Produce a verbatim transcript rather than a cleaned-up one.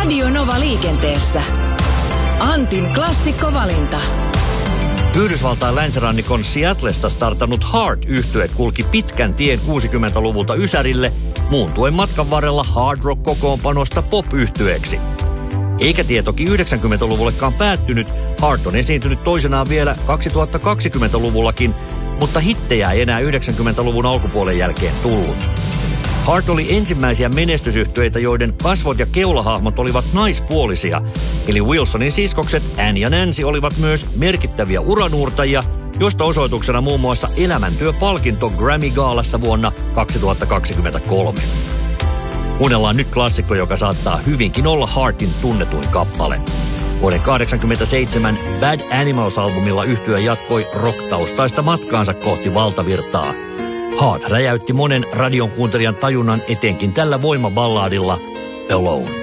Radio Nova liikenteessä. Antin klassikkovalinta. Yhdysvaltain länsirannikon Seattlesta startannut Heart-yhtye kulki pitkän tien kuusikymmentäluvulta Ysärille, muuntuen matkan varrella hard rock-kokoonpanosta pop-yhtyeeksi. Eikä tie toki yhdeksänkymmentäluvullekaan päättynyt, Heart on esiintynyt toisenaan vielä kaksituhattakaksikymmentäluvullakin, mutta hittejä ei enää yhdeksänkymmentäluvun alkupuolen jälkeen tullut. Heart oli ensimmäisiä menestysyhtyeitä, joiden kasvot ja keulahahmot olivat naispuolisia, eli Wilsonin siskokset Anne ja Nancy olivat myös merkittäviä uranuurtajia, josta osoituksena muun muassa elämäntyöpalkinto Grammy-gaalassa vuonna kaksituhattakaksikymmentäkolme. Kuunnellaan nyt klassikko, joka saattaa hyvinkin olla Heartin tunnetuin kappale. Vuoden kahdeksankymmentäseitsemän Bad Animals-albumilla yhtye jatkoi rock-taustaista matkaansa kohti valtavirtaa. Heart räjäytti monen radion kuuntelijan tajunnan etenkin tällä voimaballadilla Alone.